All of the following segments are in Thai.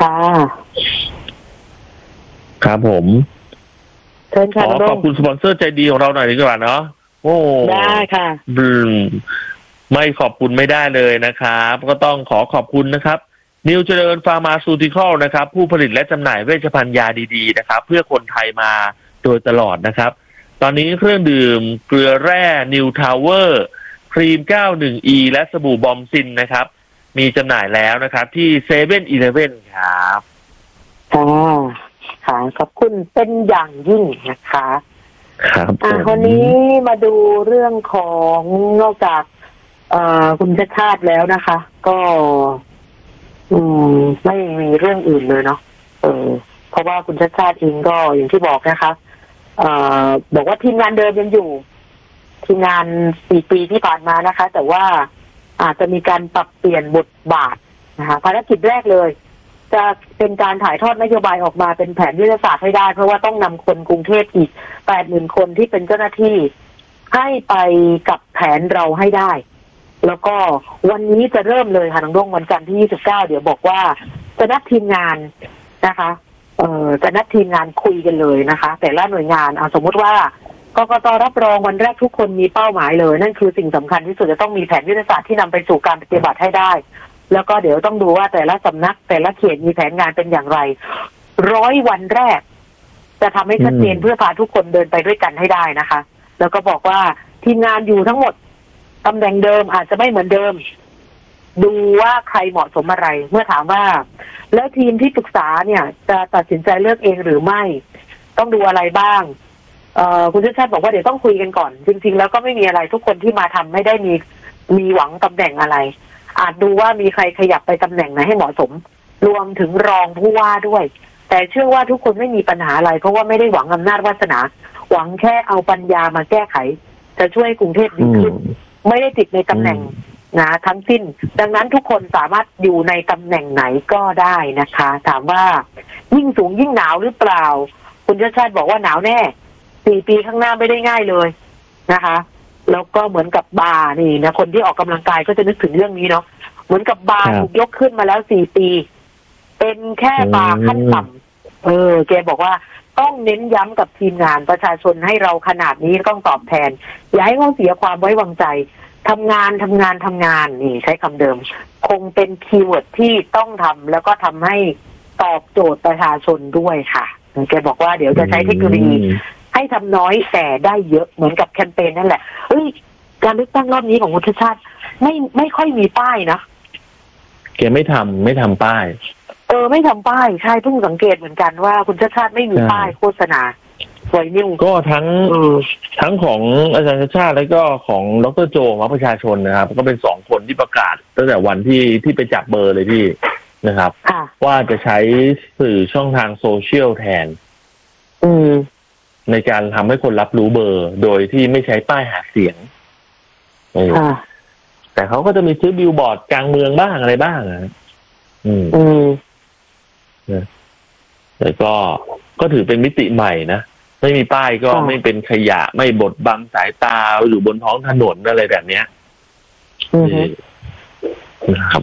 ค่ะครับผมเชิญค่ะขอบคุณสปอนเซอร์ใจดีของเราหน่อยดีกว่าเนาะโอ้ได้ค่ะไม่ขอบคุณไม่ได้เลยนะครับก็ต้องขอบคุณนะครับนิวเจริญฟาร์มาซูติคอลนะครับผู้ผลิตและจำหน่ายเวชภัณฑ์ยาดีๆนะครับเพื่อคนไทยมาโดยตลอดนะครับตอนนี้เครื่องดื่มเกลือแร่นิวทาวเวอร์ครีม 91E และสบู่บอมซินนะครับมีจำหน่ายแล้วนะครับที่เซเว่นอีเลฟเว่นครับค่ะขอบคุณเป็นอย่างยิ่งนะคะครับวันนี้มาดูเรื่องของนอกจากคุณชาติแล้วนะคะ ก็ไม่มีเรื่องอื่นเลยเนาะเพราะว่าคุณชาติเองก็อย่างที่บอกนะคะบอกว่าทีมงานเดิมยังอยู่ทีมงาน4 ปีที่ผ่านมานะคะแต่ว่าอาจจะมีการปรับเปลี่ยนบทบาทนะคะภารกิจแรกเลยจะเป็นการถ่ายทอดนโยบายออกมาเป็นแผนยุทธศาสตร์ให้ได้เพราะว่าต้องนำคนกรุงเทพอีก 80,000 คนที่เป็นเจ้าหน้าที่ให้ไปกับแผนเราให้ได้แล้วก็วันนี้จะเริ่มเลยค่ะน้องดงวันจันทร์ที่29เดี๋ยวบอกว่าจะนัดทีมงานนะคะจะนัดทีมงานคุยกันเลยนะคะแต่ละหน่วยงานสมมติว่ากกต.รับรองวันแรกทุกคนมีเป้าหมายเลยนั่นคือสิ่งสำคัญที่สุดจะต้องมีแผนยุทธศาสตร์ที่นำไปสู่การปฏิบัติให้ได้แล้วก็เดี๋ยวต้องดูว่าแต่ละสำนักแต่ละเขตมีแผนงานเป็นอย่างไร100 วันแรกจะทำให้ชัดเจนเพื่อพาทุกคนเดินไปด้วยกันให้ได้นะคะแล้วก็บอกว่าทีมงานอยู่ทั้งหมดตำแหน่งเดิมอาจจะไม่เหมือนเดิมดูว่าใครเหมาะสมอะไรเมื่อถามว่าแล้วทีมที่ปรึกษาเนี่ยจะตัดสินใจเลือกเองหรือไม่ต้องดูอะไรบ้างคุณชาติบอกว่าเดี๋ยวต้องคุยกันก่อนจริงๆแล้วก็ไม่มีอะไรทุกคนที่มาทำไม่ได้มีหวังตำแหน่งอะไรอาจดูว่ามีใครขยับไปตำแหน่งไหนให้เหมาะสมรวมถึงรองผู้ว่าด้วยแต่เชื่อว่าทุกคนไม่มีปัญหาอะไรเพราะว่าไม่ได้หวังอำนาจวาสนาหวังแค่เอาปัญญามาแก้ไขจะช่วยกรุงเทพดีขึ้นไม่ได้ติดในตำแหน่งนะทั้งสิ้นดังนั้นทุกคนสามารถอยู่ในตำแหน่งไหนก็ได้นะคะถามว่ายิ่งสูงยิ่งหนาวหรือเปล่าคุณชาติบอกว่าหนาวแน่4 ปีข้างหน้าไม่ได้ง่ายเลยนะคะแล้วก็เหมือนกับบาร์นี่นะคนที่ออกกำลังกายก็จะนึกถึงเรื่องนี้เนาะเหมือนกับบาร์ถูกยกขึ้นมาแล้ว4 ปีเป็นแค่บาร์ขั้นต่ำแกบอกว่าต้องเน้นย้ำกับทีมงานประชาชนให้เราขนาดนี้ต้องตอบแทนอย่าให้เขาเสียความไว้วางใจทำงานนี่ใช้คำเดิมคงเป็นคีย์เวิร์ดที่ต้องทำแล้วก็ทำให้ตอบโจทย์ประชาชนด้วยค่ะแกบอกว่าเดี๋ยวจะใช้เทคโนโลยีให้ทำน้อยแต่ได้เยอะเหมือนกับแคมเปญนั่นแหละการเลือกตั้งรอบนี้ของคุณชาติไม่ค่อยมีป้ายนะแกไม่ทำป้ายไม่ทำป้ายใช่เพิ่งสังเกตเหมือนกันว่าคุณชาติไม่มีป้ายโฆษณาไวนิลก็ทั้งของอาจารย์ชาติแล้วก็ของดร.โจของประชาชนนะครับก็เป็น2 คนที่ประกาศตั้งแต่วันที่ไปจับเบอร์เลยพี่นะครับว่าจะใช้สื่อช่องทางโซเชียลแทนในการทำให้คนรับรู้เบอร์โดยที่ไม่ใช้ป้ายหาเสียงแต่เขาก็จะมีซื้อบิลบอร์ดกลางเมืองบ้างอะไรบ้างแต่ก็ถือเป็นมิติใหม่นะไม่มีป้ายก็ไม่เป็นขยะไม่บดบังสายตาอยู่บนท้องถนนอะไรแบบเนี้ยนะครับ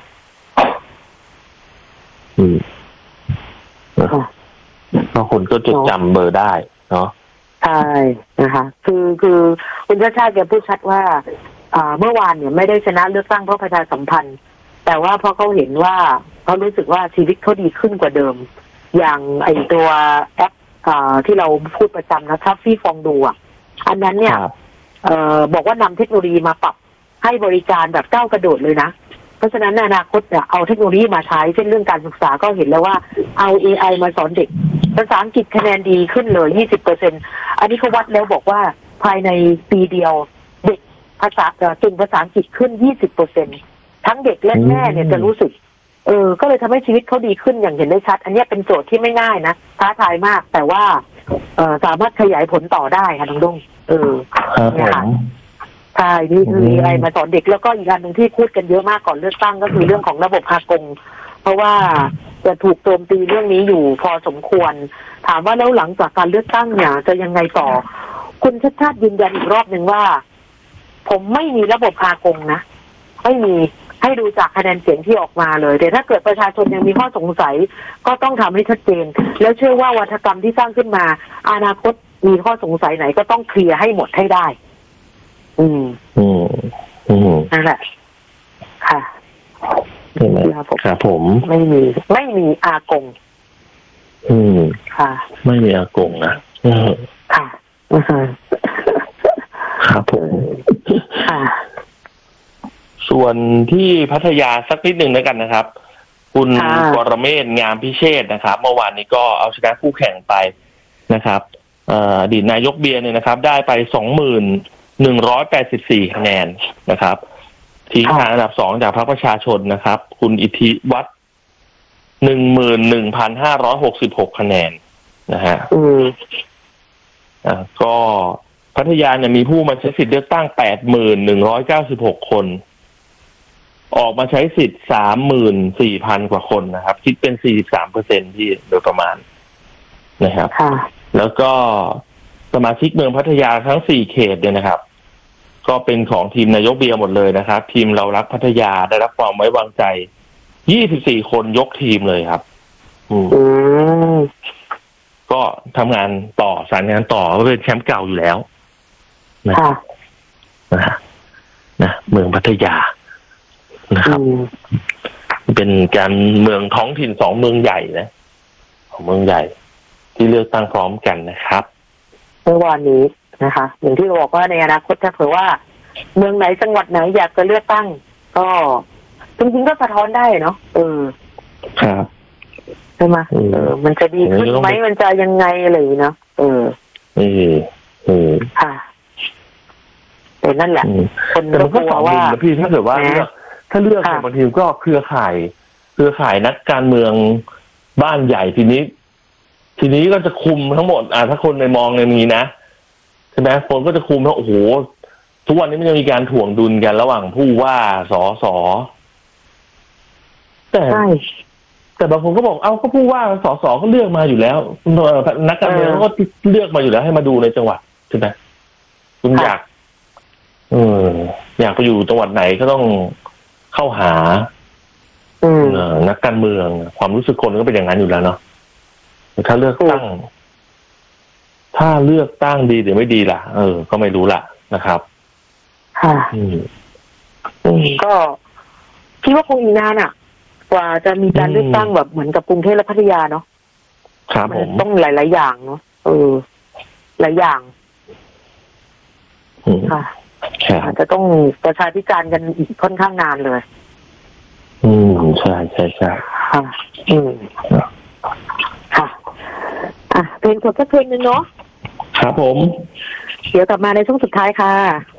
ก็คนก็จดจำเบอร์ได้เนาะใช่นะคะคือคุณชาติแกพูดชัดว่าเมื่อวานเนี่ยไม่ได้ชนะเลือกตั้งเพราะประชาสัมพันธ์แต่ว่าพอเขาเห็นว่าเขารู้สึกว่าชีวิตเขาดีขึ้นกว่าเดิมอย่างไอตัวแอปที่เราพูดประจำนะทัฟฟี่ฟองดูอันนั้นเนี่ยบอกว่านำเทคโนโลยีมาปรับให้บริการแบบก้าวกระโดดเลยนะเพราะฉะนั้นในอนาคตเนี่ยเอาเทคโนโลยีมาใช้เช่นเรื่องการศึกษาก็เห็นแล้วว่าเอา AI มาสอนเด็กภาษาอังกฤษคะแนนดีขึ้นเลย 20% อันนี้เขาวัดแล้วบอกว่าภายในปีเดียวเด็กเก่งภาษาอังกฤษขึ้น 20% ทั้งเด็กและแม่เนี่ยจะรู้สึกก็เลยทำให้ชีวิตเขาดีขึ้นอย่างเห็นได้ชัดอันนี้เป็นโจทย์ที่ไม่ง่ายนะท้าทายมากแต่ว่าสามารถขยายผลต่อได้ค่ะน้องดุ้งเนี่ยค่ะใช่นี่คือ AI มาสอนเด็กแล้วก็อีกอันหนึ่งที่พูดกันเยอะมากก่อนเลือกตั้งก็คือเรื่องของระบบอากงเพราะว่าจะถูกโจมตีเรื่องนี้อยู่พอสมควรถามว่าแล้วหลังจากการเลือกตั้งเนี่ยจะยังไงต่อคุณชาติยืนยันอีกรอบหนึ่งว่าผมไม่มีระบบอากงนะไม่มีให้ดูจากคะแนนเสียงที่ออกมาเลยแต่ถ้าเกิดประชาชนยังมีข้อสงสัยก็ต้องทำให้ชัดเจนแล้วเชื่อว่าวัฒกรรมที่สร้างขึ้นมาอนาคตมีข้อสงสัยไหนก็ต้องเคลียร์ให้หมดให้ได้นั่นแหละค่ะครับผมไม่มีอากงค่ะไม่มีอากงนะค่ะครับผมค่ะส่วนที่พัทยาสักนิดหนึ่งแล้วกันนะครับคุณกรเมศงามพิเชษนะครับเมื่อวานนี้ก็เอาชนะคู่แข่งไปนะครับอดีตนายกเบียร์เนี่ยนะครับได้ไป21,184 คะแนนนะครับทิ้งห่างอันดับ2จากพรรคประชาชนนะครับคุณอิทธิวัฒน์ 11,566 คะแนนนะฮะก็พัทยาเนี่ยมีผู้มาใช้สิทธิ์เลือกตั้ง 80,196 คนออกมาใช้สิทธิ์ 34,000 กว่าคนนะครับคิดเป็น 43% ที่โดยประมาณนะครับแล้วก็สมาชิกเมืองพัทยาทั้ง4เขตเนี่ยนะครับก็เป็นของทีมนายกเบียร์หมดเลยนะครับทีมเรารักพัทยาได้รับความไว้วางใจ24 คนยกทีมเลยครับก็ทำงานต่อสานงานต่อก็เป็นแชมป์เก่าอยู่แล้วนะเมืองพัทยานะครับเป็นการเมืองท้องถิ่น2เมืองใหญ่นะของเมืองใหญ่ที่เลือกตั้งพร้อมกันนะครับเมื่อวานนี้นะคะอย่างที่เราบอกว่าในอนาคตถ้าเผื่อว่าเมืองไหนจังหวัดไหนอยากจะเลือกตั้งก็จริงๆก็สะท้อนได้เนาะครับใช่ไหมมันจะดีขึ้นไหมมันจะยังไงอะไรเนาะค่ะแต่นั่นแหละคนก็กลัวว่าพี่ถ้าเกิดว่าถ้าเลือกบางทีก็เครือข่ายนักการเมืองบ้านใหญ่ทีนี้ก็จะคุมทั้งหมดถ้าคนในมองในนี้นะใช่ไหมคนก็จะคุมทั้งโอ้โหทุกวันนี้มันยังมีการถ่วงดุลกันระหว่างผู้ว่าสสแต่บางคนก็บอกก็ผู้ว่าสสก็เลือกมาอยู่แล้วนักการเมืองก็เลือกมาอยู่แล้วให้มาดูในจังหวัดใช่ไหมคุณอยากไปอยู่จังหวัดไหนก็ต้องเข้าหานักการเมืองความรู้สึกคนก็เป็นอย่างนั้นอยู่แล้วเนาะถ้าเลือกตั้งดีหรือไม่ดีล่ะก็ไม่รู้ล่ะนะครับค่ะก็คิดว่าคงอีกนานกว่าจะมีการเลือกตั้งแบบเหมือนกับกรุงเทพและพัทยาเนาะครับผมต้องหลายๆอย่างเนาะหลายอย่างค่ะอาจจะต้องประชาธิจารณ์กันอีกค่อนข้างนานเลยใช่ค่ะค่ะเพลงจบสักเพลงนึงเนาะครับผมเดี๋ยวกลับมาในช่วงสุดท้ายค่ะ